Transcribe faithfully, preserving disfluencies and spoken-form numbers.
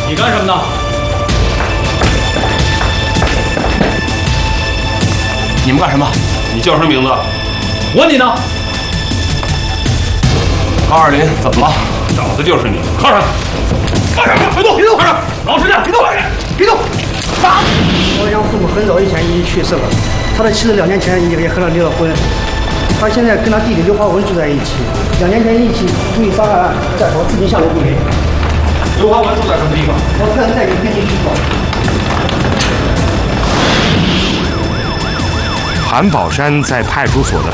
你干什么呢？ 你们干什么？ 你叫什么名字？ 我问你呢？ 高二林，怎么了？ 找的就是你，铐上！铐上！别动！别动！铐上！老实点！别动！别动！打！ 我养父母很早以前已经去世了，他的妻子两年前也也和他离了婚，他现在跟他弟弟刘华文住在一起，两年前一起故意伤害案在逃，至今下落不明。 刘华文住在什么地方？ 我特意带你跟你去找。 韩宝山在派出所的